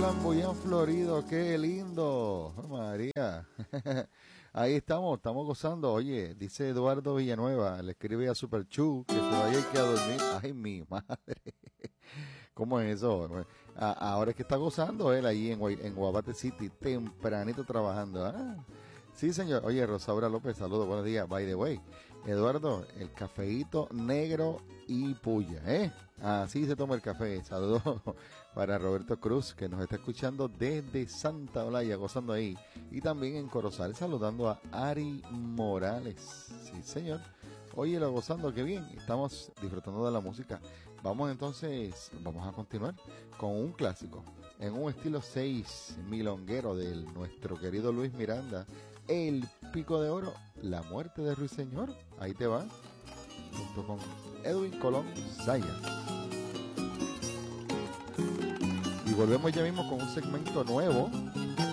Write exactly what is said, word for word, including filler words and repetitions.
flamboyán florido, qué lindo, María. Ahí estamos, estamos gozando. Oye, dice Eduardo Villanueva, le escribe a Super Chu que se vaya y que a dormir. Ay, mi madre. ¿Cómo es eso? A- ahora es que está gozando él ahí en, Guay- en Guabate City, tempranito trabajando. Ah, sí, señor. Oye, Rosaura López, saludos, buenos días. By the way, Eduardo, el cafeíto negro y puya, ¿eh? Así se toma el café. Saludos para Roberto Cruz, que nos está escuchando desde Santa Olaya, gozando ahí. Y también en Corozal, saludando a Ari Morales. Sí, señor. Oye, lo gozando, qué bien. Estamos disfrutando de la música. Vamos entonces, vamos a continuar con un clásico. En un estilo seis milonguero de nuestro querido Luis Miranda. El Pico de Oro, la muerte de Ruiseñor. Ahí te va. Junto con Edwin Colón Sayas. Y volvemos ya mismo con un segmento nuevo